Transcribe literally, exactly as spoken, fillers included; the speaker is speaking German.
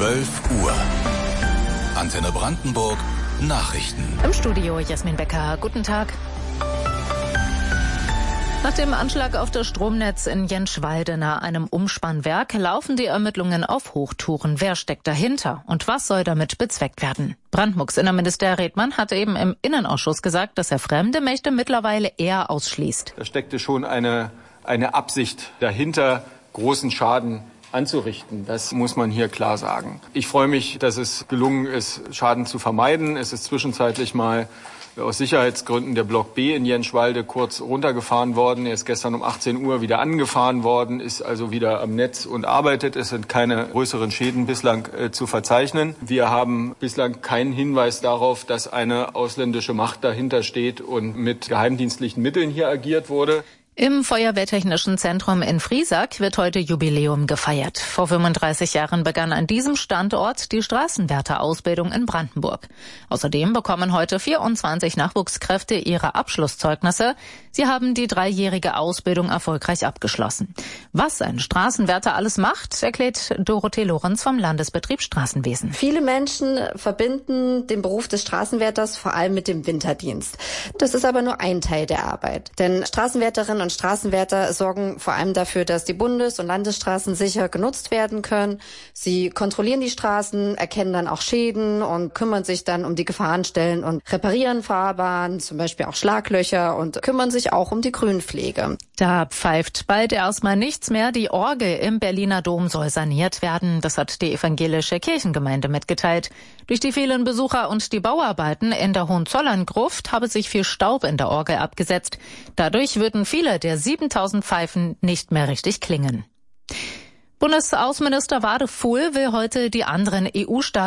zwölf Uhr. Antenne Brandenburg Nachrichten. Im Studio Jasmin Becker. Guten Tag. Nach dem Anschlag auf das Stromnetz in Jenschwalde nahe einem Umspannwerk laufen die Ermittlungen auf Hochtouren. Wer steckt dahinter und was soll damit bezweckt werden? Brandenburgs Innenminister Redmann hat eben im Innenausschuss gesagt, dass er fremde Mächte mittlerweile eher ausschließt. Da steckte schon eine, eine Absicht dahinter, großen Schaden anzurichten. Das muss man hier klar sagen. Ich freue mich, dass es gelungen ist, Schaden zu vermeiden. Es ist zwischenzeitlich mal aus Sicherheitsgründen der Block B in Jenschwalde kurz runtergefahren worden. Er ist gestern um achtzehn Uhr wieder angefahren worden, ist also wieder am Netz und arbeitet. Es sind keine größeren Schäden bislang äh, zu verzeichnen. Wir haben bislang keinen Hinweis darauf, dass eine ausländische Macht dahinter steht und mit geheimdienstlichen Mitteln hier agiert wurde. Im Feuerwehrtechnischen Zentrum in Friesack wird heute Jubiläum gefeiert. Vor fünfunddreißig Jahren begann an diesem Standort die Straßenwärterausbildung in Brandenburg. Außerdem bekommen heute vierundzwanzig Nachwuchskräfte ihre Abschlusszeugnisse. Sie haben die dreijährige Ausbildung erfolgreich abgeschlossen. Was ein Straßenwärter alles macht, erklärt Dorothee Lorenz vom Landesbetrieb Straßenwesen. Viele Menschen verbinden den Beruf des Straßenwärters vor allem mit dem Winterdienst. Das ist aber nur ein Teil der Arbeit. Denn Straßenwärterinnen und Straßenwärter sorgen vor allem dafür, dass die Bundes- und Landesstraßen sicher genutzt werden können. Sie kontrollieren die Straßen, erkennen dann auch Schäden und kümmern sich dann um die Gefahrenstellen und reparieren Fahrbahnen, zum Beispiel auch Schlaglöcher, und kümmern sich auch um die Grünpflege. Da pfeift bald erstmal nichts mehr. Die Orgel im Berliner Dom soll saniert werden. Das hat die evangelische Kirchengemeinde mitgeteilt. Durch die vielen Besucher und die Bauarbeiten in der Hohenzollern-Gruft habe sich viel Staub in der Orgel abgesetzt. Dadurch würden viele der siebentausend Pfeifen nicht mehr richtig klingen. Bundesaußenminister Wadefuhl will heute die anderen E U-Staaten